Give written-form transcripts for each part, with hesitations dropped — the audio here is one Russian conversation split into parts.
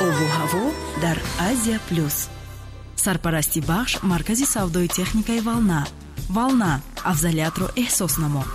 обу ҳаво дар Азия Плюс. Сарпарасти бахш маркази савдои техникаи Волна. Волна, афзалиятро эҳсос намо.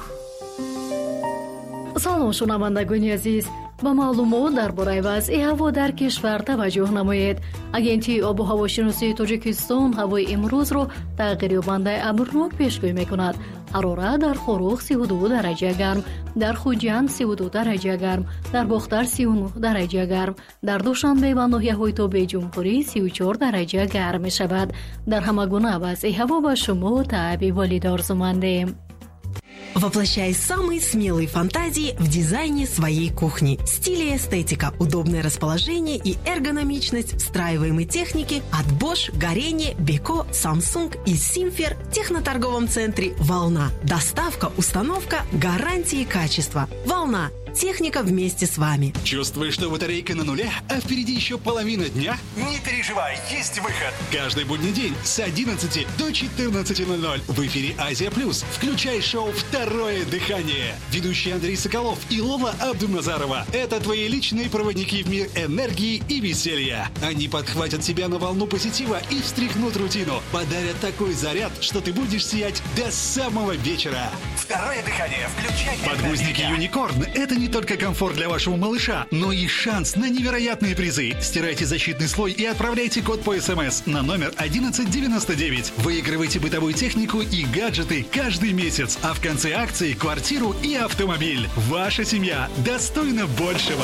салом шунавандагони азиз, ба маълумот дар бораи вазъи ҳаво дар кишвар таваҷҷӯҳ намоед. Агентии обу ҳавошиносии Тоҷикистон ҳавои имрӯзро тағйирёбандаи абрнок пешгӯӣ мекунад. ҳарорат дар Хорух 32 дараҷа гарм, дар Хуҷанд 32 дараҷа гарм, дар Бохтар 39 дараҷа гарм, дар Душанбе ва ноҳияҳои Тобеҷумҳурӣ 34 дараҷа гарм мешавад. Дар ҳама гуна вазъи ҳаво ба шумо таъби волида орзумандем. Воплощай самые смелые фантазии в дизайне своей кухни. Стиль и эстетика, удобное расположение и эргономичность встраиваемой техники от Bosch, Горение, Beko, Samsung и Simfer в техноторговом центре «Волна». Доставка, установка, гарантии качества. «Волна». Техника вместе с вами. Чувствуешь, что батарейка на нуле, а впереди еще половина дня? Не переживай, есть выход. Каждый будний день с 11 до 14:00 в эфире Азия Плюс. Включай шоу «Второе дыхание». Ведущие Андрей Соколов и Лола Абдумазарова – это твои личные проводники в мир энергии и веселья. Они подхватят тебя на волну позитива и встряхнут рутину. Подарят такой заряд, что ты будешь сиять до самого вечера. Второе дыхание. Включай. Подгузники «Юникорн» – это не только комфорт для вашего малыша, но и шанс на невероятные призы. Стирайте защитный слой и отправляйте код по СМС на номер 1199. Выигрывайте бытовую технику и гаджеты каждый месяц, а в конце акции – квартиру и автомобиль. Ваша семья достойна большего.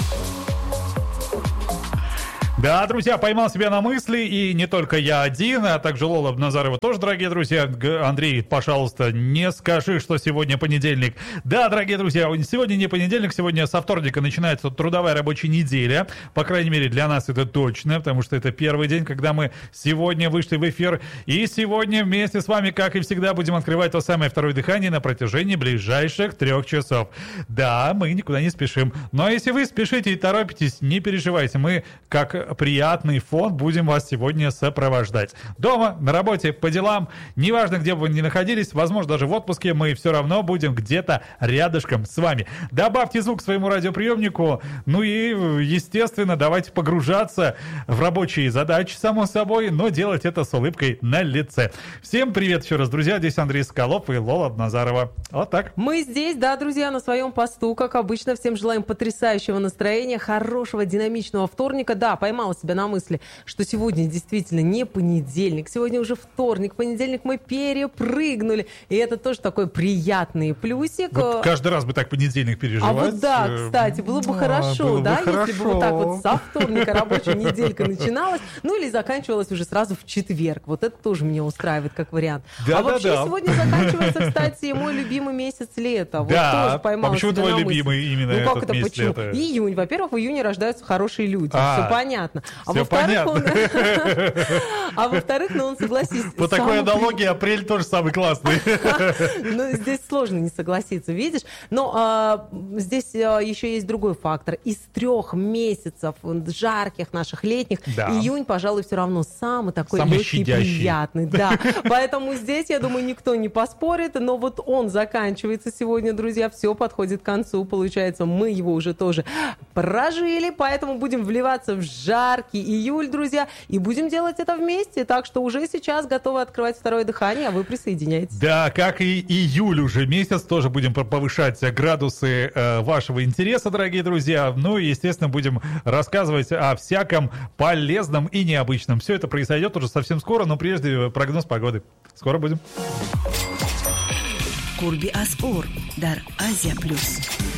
Да, друзья, поймал себя на мысли, и не только я один, а также Лола Абдумазарова тоже, дорогие друзья. Андрей, пожалуйста, не скажи, что сегодня понедельник. Да, дорогие друзья, сегодня не понедельник, сегодня со вторника начинается трудовая рабочая неделя. По крайней мере, для нас это точно, потому что это первый день, когда мы сегодня вышли в эфир. И сегодня вместе с вами, как и всегда, будем открывать то самое второе дыхание на протяжении ближайших 3 часов. Да, мы никуда не спешим. Но если вы спешите и торопитесь, не переживайте, мы, как приятный фон, будем вас сегодня сопровождать. Дома, на работе, по делам, неважно, где бы вы ни находились, возможно, даже в отпуске, мы все равно будем где-то рядышком с вами. Добавьте звук к своему радиоприемнику, ну и, естественно, давайте погружаться в рабочие задачи, само собой, но делать это с улыбкой на лице. Всем привет еще раз, друзья, здесь Андрей Соколов и Лола Абдумазарова. Вот так. Мы здесь, да, друзья, на своем посту, как обычно, всем желаем потрясающего настроения, хорошего, динамичного вторника. Да, поймала себя на мысли, что сегодня действительно не понедельник, сегодня уже вторник, понедельник мы перепрыгнули, и это тоже такой приятный плюсик. Вот каждый раз бы так понедельник переживать. А вот да, кстати, было бы хорошо, да, если бы вот так вот со вторника рабочая неделька начиналась, ну или заканчивалась уже сразу в четверг. Вот это тоже меня устраивает как вариант. Да, а вообще сегодня заканчивается, кстати, мой любимый месяц лета. Вот тоже поймала. А почему твой любимый именно этот как это, месяц лета? Июнь. Во-первых, в июне рождаются хорошие люди. Все понятно. А все во-вторых, во-вторых, он, согласись... По такой аналогии апрель тоже самый классный. Ну, здесь сложно не согласиться, видишь? Но здесь еще есть другой фактор. Из 3 месяцев жарких наших летних, июнь, пожалуй, все равно самый такой легкий, приятный. Да. Поэтому здесь, я думаю, никто не поспорит, но вот он заканчивается сегодня, друзья, все подходит к концу. Получается, мы его уже тоже прожили, поэтому будем вливаться в жаркий июль, друзья, и будем делать это вместе, так что уже сейчас готовы открывать второе дыхание, а вы присоединяйтесь. Да, как и июль уже месяц, тоже будем повышать градусы вашего интереса, дорогие друзья, ну и, естественно, будем рассказывать о всяком полезном и необычном. Все это произойдет уже совсем скоро, но прежде прогноз погоды. Скоро будем. Курби Аспор, дар Азия Плюс.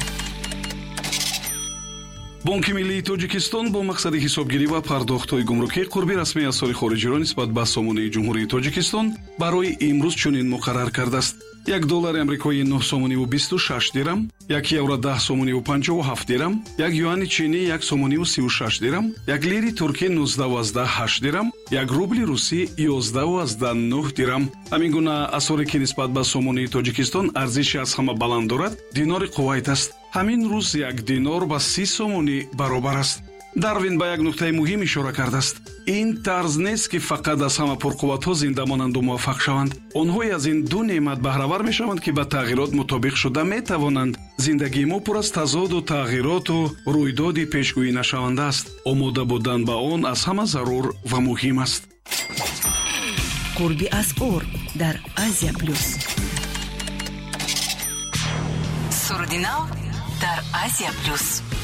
бонки миллии тоҷикистон бо мақсади ҳисобгирӣ ва пардохтҳои гумрукӣ қурби расмии асъори хориҷиро нисбат ба сомонаи ҷумҳурии тоҷикистон барои имрӯз чунин муқаррар кардааст: $1 амрикоӣ 9 сомониву 26 дирам, €1 10 сомониву 57 дирам, юани чинӣ 1 сомониву 36 дирам, лири туркӣ 19,8 дирам, рубли русӣ 11,9 дирам. ҳамин гуна асъоре ки нисбат ба сомонаи тоҷикистон арзиши аз ҳама баланд дорад, динори қувайт аст. ҳамин рӯз 1 динор ба 30 сомонӣ баробар аст. дарвин ба як нуқтаи муҳим ишора кардааст. ин тарз нест ки фақат аз ҳама пурқувватҳо зинда монанду муваффақ шаванд. онҳое аз ин ду неъмат баҳравар мешаванд ки ба тағйирот мутобиқ шуда метавонанд. зиндагии мо пур аз тазоду тағйироту рӯйдоди пешгӯинашаванда аст. омода будан ба он аз ҳама зарур ва муҳим аст. қурби асъор дар Азия Плюс. Сурдинав дар Азия Плюс.